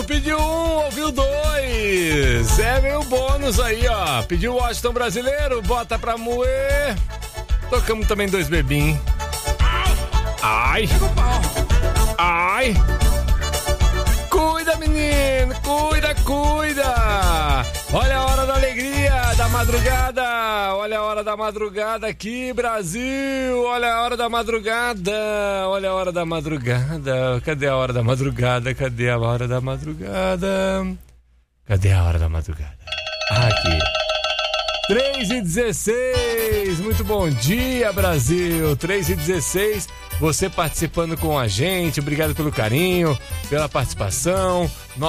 tu pediu um, ouviu dois. É meio bônus aí, ó. Pediu o Washington Brasileiro, bota pra moer. Tocamos também dois bebinhos. Ai. Ai. Cuida, menino, cuida. Olha a hora da alegria, da madrugada. Olha a hora da madrugada aqui, Brasil. Olha a hora da madrugada. Olha a hora da madrugada. Cadê a hora da madrugada? Cadê a hora da madrugada? Cadê a hora da madrugada? Aqui. 3h16. Muito bom dia, Brasil. 3h16. Você participando com a gente, obrigado pelo carinho, pela participação.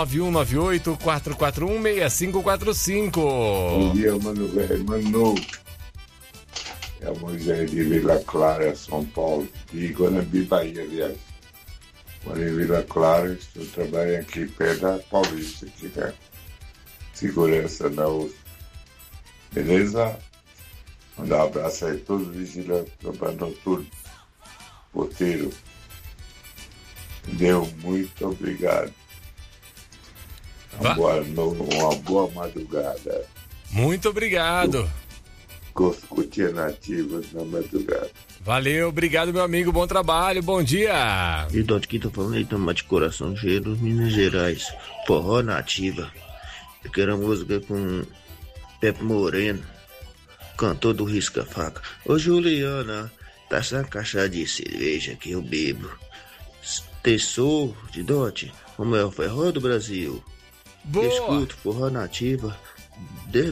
9198-441-6545. Bom dia, mano velho, mano. É o Moisés de Vila Clara, São Paulo. E Guanambi, Bahia, aliás. Moro em Vila Clara, estou trabalhando aqui perto da Paulista, aqui, né? Segurança da USP. Beleza? Mandar um abraço aí a todos os vigilantes do trabalho noturno. Porteiro, deu muito obrigado. Uma boa madrugada. Muito obrigado. Curtia nativas na madrugada. Valeu, obrigado, meu amigo. Bom trabalho, bom dia. E de quem tá falando aí, Tomate de Coração Cheiro, Minas Gerais. Forró nativa. Eu quero a música com Pepe Moreno, cantor do Risca Faca. Ô Juliana, tá essa caixa de cerveja que eu bebo. Tesouro de dote, como é o forró do Brasil. Boa. Escuto forró nativa desde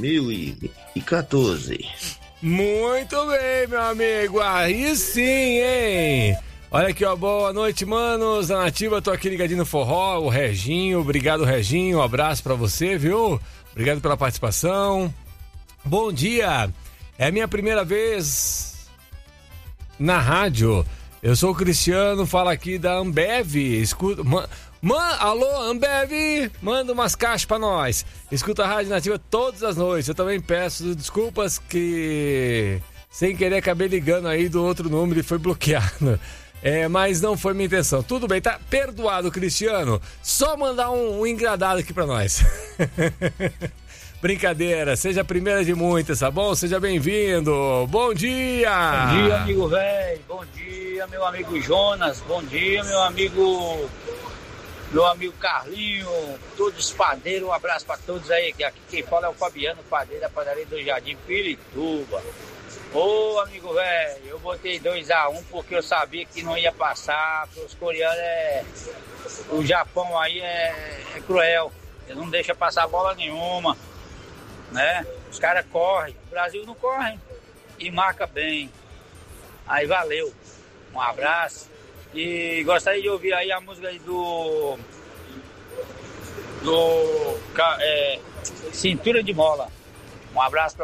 2014. Muito bem, meu amigo. Aí sim, hein? Olha aqui, ó. Boa noite, manos. Da Nativa, tô aqui ligadinho no forró. O Reginho. Obrigado, Reginho. Um abraço pra você, viu? Obrigado pela participação. Bom dia. É a minha primeira vez na rádio. Eu sou o Cristiano, falo aqui da Ambev. Escuta, alô, Ambev, manda umas caixas pra nós. Escuta a Rádio Nativa todas as noites. Eu também peço desculpas que sem querer acabei ligando aí do outro número e foi bloqueado. Mas não foi minha intenção. Tudo bem, tá perdoado, Cristiano. Só mandar um engradado aqui pra nós. Brincadeira, seja a primeira de muitas, tá bom? Seja bem-vindo. Bom dia! Bom dia, amigo velho. Bom dia, meu amigo Jonas. Bom dia, meu amigo Carlinho. Todos os padeiros, um abraço pra todos aí. Aqui quem fala é o Fabiano, padeiro da padaria do Jardim Pirituba. Ô, amigo velho, eu botei 2-1 porque eu sabia que não ia passar. Porque os coreanos o Japão aí é cruel. Ele não deixa passar bola nenhuma. Né? Os caras correm, o Brasil não corre e marca bem. Aí valeu, um abraço e gostaria de ouvir aí a música aí do Cintura de Mola. Um abraço pra